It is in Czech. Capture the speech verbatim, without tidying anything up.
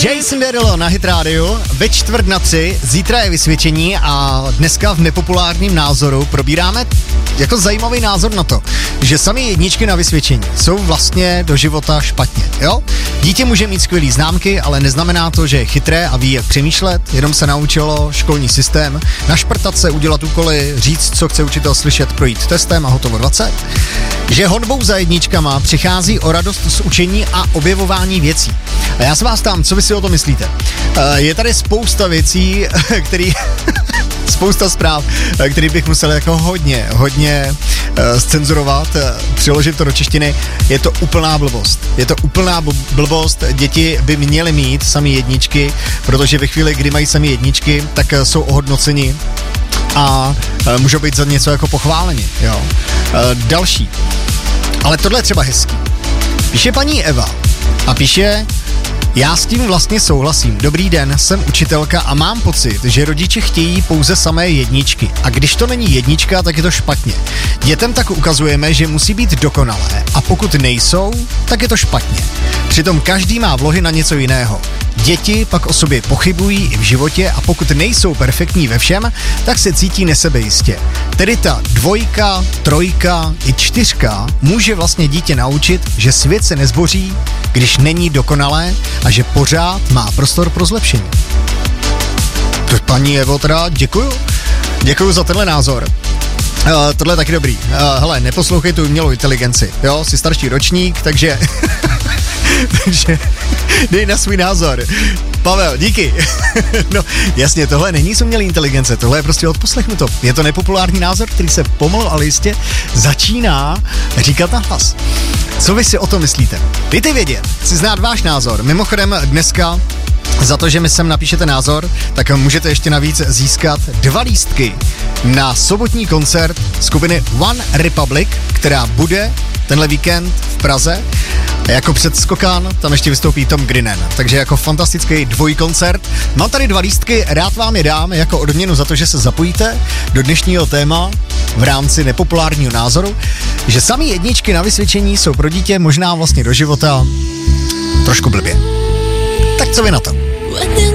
Jason Derulo na Hit Radio ve čtvrt na tři, zítra je vysvědčení a dneska v nepopulárním názoru probíráme jako zajímavý názor na to, že sami jedničky na vysvědčení jsou vlastně do života špatně, jo? Dítě může mít skvělý známky, ale neznamená to, že je chytré a ví, jak přemýšlet, jenom se naučilo školní systém, našprtat se, udělat úkoly, říct, co chce učitel slyšet, projít testem a hotovo dvacet. Že honbou za jedničkama přichází o radost z učení a objevování věcí. A já se vás ptám, co vy si o tom myslíte? Je tady spousta věcí, který... spousta zpráv, který bych musel jako hodně, hodně uh, zcenzurovat, uh, přeložit to do češtiny. Je to úplná blbost. Je to úplná blbost. Děti by měly mít sami jedničky, protože ve chvíli, kdy mají sami jedničky, tak uh, jsou ohodnoceni a uh, můžou být za něco jako pochváleni. Jo. Uh, další. Ale tohle je třeba hezký. Píše paní Eva a píše: já s tím vlastně souhlasím. Dobrý den, jsem učitelka a mám pocit, že rodiče chtějí pouze samé jedničky. A když to není jednička, tak je to špatně. Dětem tak ukazujeme, že musí být dokonalé. A pokud nejsou, tak je to špatně. Přitom každý má vlohy na něco jiného. Děti pak o sobě pochybují i v životě a pokud nejsou perfektní ve všem, tak se cítí nesebejistě. Tedy ta dvojka, trojka i čtyřka může vlastně dítě naučit, že svět se nezboří, když není dokonalé a že pořád má prostor pro zlepšení. Paní Evo, teda děkuju. Děkuju za tenhle názor. Uh, tohle je taky dobrý. Uh, hele, neposlouchej tu umělou inteligenci. Jo, jsi starší ročník, takže... takže dej na svůj názor. Pavel, díky. No, jasně, tohle není z umělé inteligence, tohle je prostě odposlechnuto. Je to nepopulární názor, který se pomalu, ale jistě začíná říkat nahlas. Co vy si o tom myslíte? Dejte vědět, chci znát váš názor. Mimochodem dneska za to, že mi sem napíšete názor, tak můžete ještě navíc získat dva lístky na sobotní koncert skupiny One Republic, která bude tenhle víkend v Praze. A jako předskokan tam ještě vystoupí Tom Grennan, takže jako fantastický dvojkoncert. Mám tady dva lístky, rád vám je dám jako odměnu za to, že se zapojíte do dnešního téma v rámci nepopulárního názoru, že sami jedničky na vysvědčení jsou pro dítě možná vlastně do života trošku blbě. Tak co vy na to?